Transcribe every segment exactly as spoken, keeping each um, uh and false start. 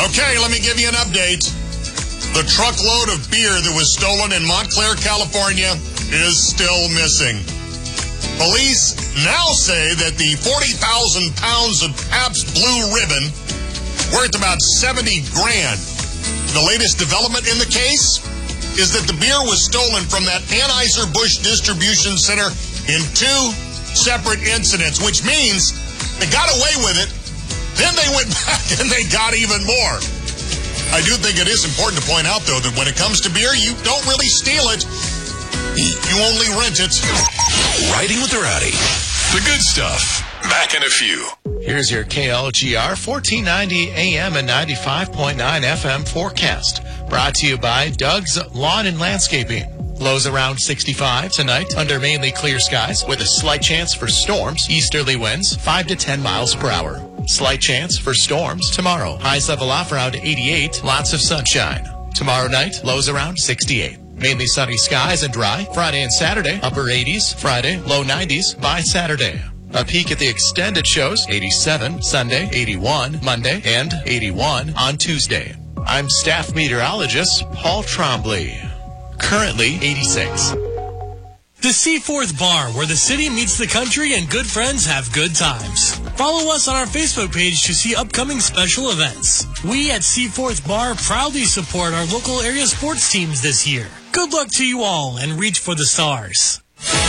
Okay, let me give you an update. The truckload of beer that was stolen in Montclair, California is still missing. Police now say that the forty thousand pounds of Pabst Blue Ribbon, worth about seventy grand. The latest development in the case is that the beer was stolen from that Anheuser-Busch distribution center in two separate incidents, which means they got away with it, then they went back and they got even more. I do think it is important to point out, though, that when it comes to beer, you don't really steal it. You only rent it. Riding with the Rowdy. The good stuff. Back in a few. Here's your K L G R fourteen ninety A M and ninety-five point nine F M forecast. Brought to you by Doug's Lawn and Landscaping. Lows around sixty-five tonight under mainly clear skies with a slight chance for storms. Easterly winds five to ten miles per hour. Slight chance for storms tomorrow. Highs level off around eighty-eight. Lots of sunshine. Tomorrow night, lows around sixty-eight. Mainly sunny skies and dry. Friday and Saturday, upper eighties. Friday, low nineties by Saturday. A peek at the extended shows, eighty-seven, Sunday, eighty-one, Monday, and eighty-one on Tuesday. I'm staff meteorologist Paul Trombley. Currently eighty-six. The Seaforth Bar, where the city meets the country and good friends have good times. Follow us on our Facebook page to see upcoming special events. We at Seaforth Bar proudly support our local area sports teams this year. Good luck to you all and reach for the stars.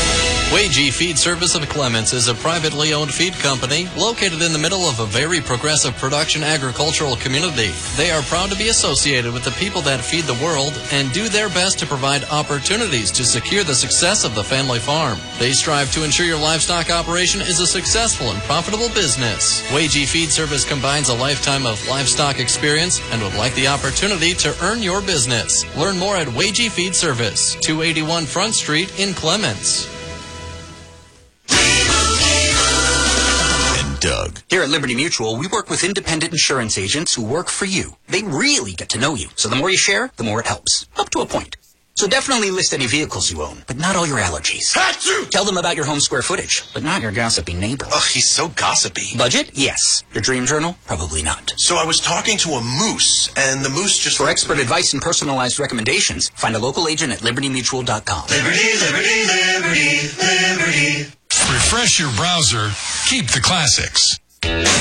Wagee Feed Service of Clements is a privately owned feed company located in the middle of a very progressive production agricultural community. They are proud to be associated with the people that feed the world and do their best to provide opportunities to secure the success of the family farm. They strive to ensure your livestock operation is a successful and profitable business. Wagee Feed Service combines a lifetime of livestock experience and would like the opportunity to earn your business. Learn more at Wagee Feed Service, two eighty-one Front Street in Clements. Doug. Here at Liberty Mutual, we work with independent insurance agents who work for you. They really get to know you. So the more you share, the more it helps. Up to a point. So definitely list any vehicles you own, but not all your allergies. Achoo! Tell them about your home square footage, but not your gossipy neighbor. Ugh, he's so gossipy. Budget? Yes. Your dream journal? Probably not. So I was talking to a moose, and the moose just... For expert advice and personalized recommendations, find a local agent at liberty mutual dot com. Liberty, liberty, liberty, liberty. Refresh your browser. Keep the classics.